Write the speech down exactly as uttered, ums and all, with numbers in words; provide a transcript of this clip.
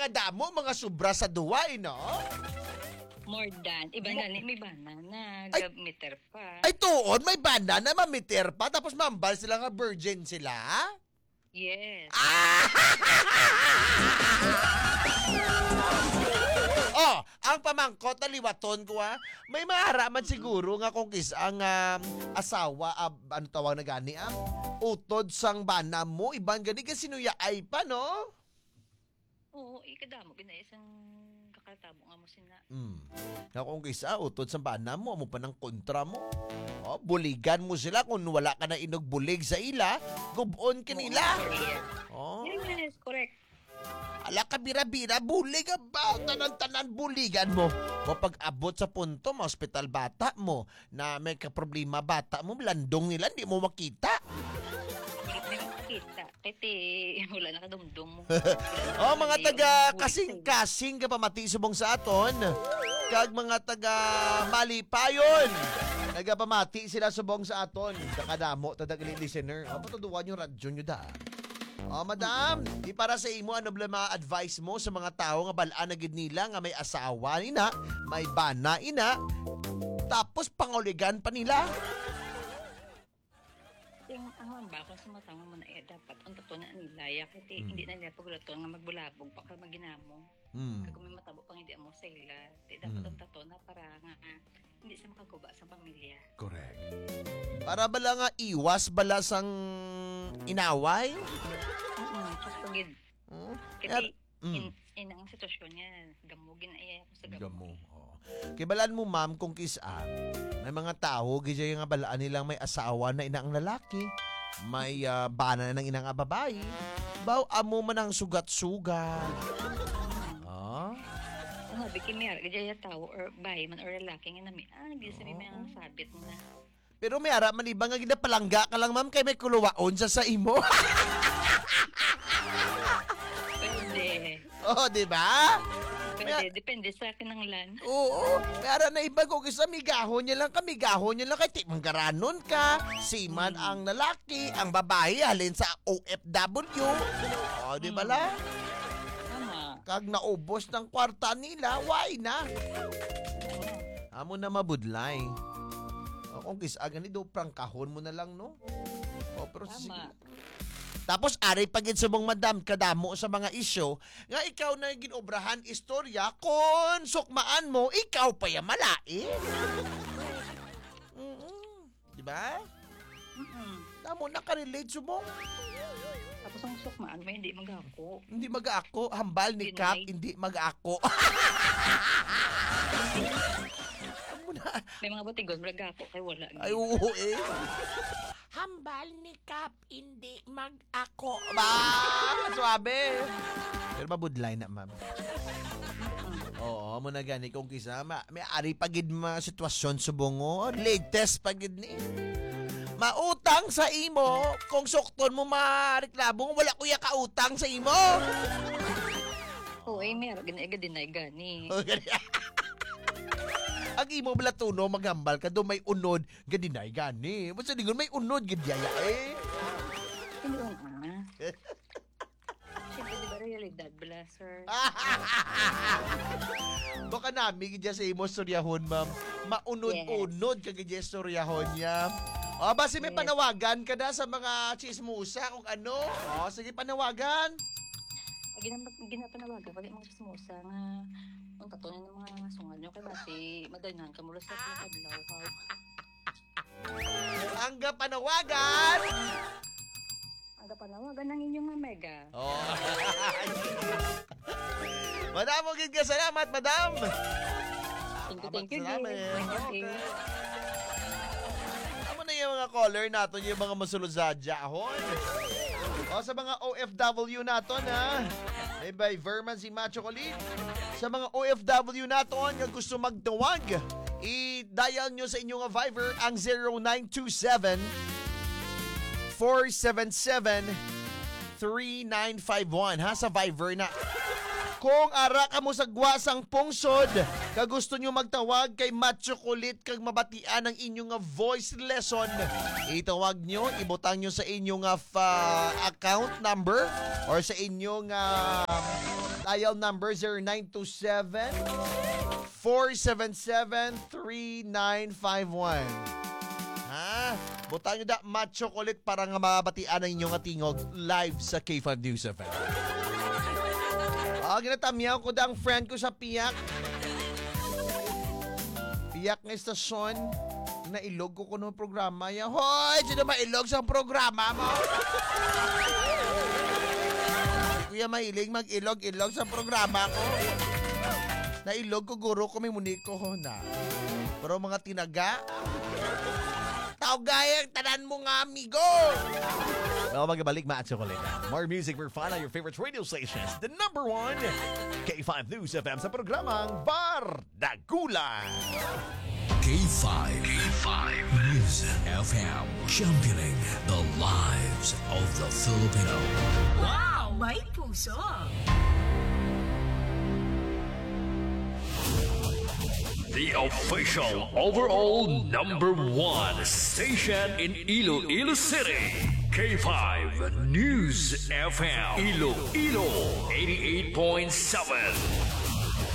mga damo, mga sobra sa duway, no? More than. Iba na, may banana, Ay- meter pa. Ay, tuon, may banda na mamiter pa, tapos mambal sila nga virgin sila? Yes. Ah! Oh, ang pamangkot na liwaton ko ha, may maharaman siguro nga kung kis ang um, asawa, uh, ano tawag na gani ah, utod sang bana mo, ibang gani kasi sinuya ay pa, no? Oo, ikadamo, ginay isang kakatabo nga mo sina. Hmm. Na kung kisa, utod sa bana mo, amo pa ng kontra mo. Oh, buligan mo sila kung wala ka na inog bulig sa ila, gubon ka nila. Oh. Yes, correct. Ala ka bira-bira, bulig ka ba? Tanan-tanan buligan mo. O pag abot sa punto, ma hospital bata mo, na may kaproblema bata mo, landong nila, hindi mo makita. Kita. Kaya wala na kadumdum mo. Oh, mga taga kasing-kasing ka pamati subong sa aton. Kag mga taga Malipayon. Nagapamati sila subong sa aton. Kakadamo, tadag listener. Oh, patuduan yung radyo nyo da. Oh, madam, di para sa imo, ano ba mga advice mo sa mga tao nga balaan na gid nila nga may asawa ina, may bana ina, tapos panguligan pa nila? Yung ang ba kung sa mga tao mo na eh, dapat ang totoo na nilaya kasi hindi na nila pagulato nga magbulabog pa ka maginamo. Hmm. Kung may matabo pang hindi mo sa ila, di dapat ang totoo na para nga ah, hindi sa makaguba sa pamilya. Correct. Para bala nga iwas bala sang inaway? Mm-hmm. Tapos pagid. Hmm? Kasi Mm. in, in ang sitwasyon niya, gamugin na iya ako sa Gamo. gamo. Oh. Kay balaan mo ma'am kung kisa, may mga tao gidya nga balaan nilang may asawa na inaang lalaki, may uh, bana na ng inang babae. Baw amo man ang sugat-sugat. Ah? Ano, bikin niya, kaya tao or bahay man or lalaki nga namin, ah, hindi sabi may ang sabit na. Pero may ara man ibang nga ginapalangga ka lang ma'am kay may kuluwaon sa sa imo. Pwede. Oh, di ba? Pwede, depende sa akin ng lan. Oo. May ara na iba kung isa migahon niya lang ka, migahon niya lang kay timanggaranon ka. Siman ang lalaki, ang babae halin sa O F W. Oh, di ba la? Tama. Kag naubos ng kwarta nila, why na? Amo na mabudlay. O, kung kisa gani do prangkahon mo na lang, no? O, pero sige. Tama. Tapos ari pagin subong madam kadamo sa mga isyo nga ikaw na ginobrahan istorya kon sukmaan mo ikaw pa ya malain. Mm. Di ba? Mm-mm. Damo nakarelate subong. Tapos ang sukmaan mo, hindi mag-ako. Hindi mag-ako hambal ni Deny. Cap, hindi mag-ako. Amo na. May mga butigon, mag-ako, kay wala. Ay oo eh. Hambal ni Cap, hindi mag-ako. Ba, swabe. Pero mabudlay na, ma'am. Oo, mo na gani kung kisa. Ma, may ari pagid mga sitwasyon subongo. Latest pagid ni. Mautang sa imo. Kung sukton mo mareklamo, wala kuya kautang sa imo. Oo, eh, meron. Gani-aga dinay gani. Ang imo bala tuno maghambal ka do may unod gadinay gani. Basta dingon may unod gadyaya eh. Hindi ko na. Siyempre, di ba realidad bala, sir? Baka nami gidya sa imo storyahon, ma'am. Maunod-unod ka gidya storyahon niya. O, basi may Yes. panawagan ka na sa mga chismusa kung ano. O, sige panawagan. Ginapanawagan, pag mga sumusa nga, ang tatunan ng mga sungan nyo, kaya basi, madaynan ka mula sa mga kadlaw. Ang panawagan. Ang kapanawagan ng inyong mega. Oh. Madam, magiging ka salamat, madam. Thank you, thank you, Salamat. Gil. Thank you, Okay. Gil. Amo na yung mga caller natin, yung mga masulod sa dyan. O sa mga O F W naton ha. May by Verman si Macho Colit. Sa mga O F W naton nga gusto magtawag, i-dial nyo sa inyong Viber ang zero nine two seven, four seven seven, three nine five one ha sa Viber na. Kung ara ka mo sa gwasang pungsod, kagusto nyo magtawag kay Macho Kulit kag mabatian ang inyong nga voice lesson, itawag nyo, ibutang nyo sa inyong nga fa- account number or sa inyong uh, Dial number zero nine two seven, four seven seven, three nine five one. Ha? Butang nyo da macho kulit para nga mabatian ang inyong atingog live sa K five News F M. Ah, ginatamyaw ko da ang friend ko sa Piyak. Piyak ng estasyon. Nailog ko ko ng programa niya. Hoy! Sino mailog sa programa mo? Kuya mahilig mag-ilog-ilog sa programa ko. Nailog ko guro ko may muniko ho na. Pero mga tinaga, tao gayang tanan mo nga amigo. Well, magabalik Macho Kulit. More music for fun on your favorite radio stations. The number one, K five News F M sa programang Bar Dagulan. K five. K five News F M. Championing the lives of the Filipino. Wow! May puso! The official overall number one station in Iloilo City. K five News F M. Iloilo eighty-eight point seven.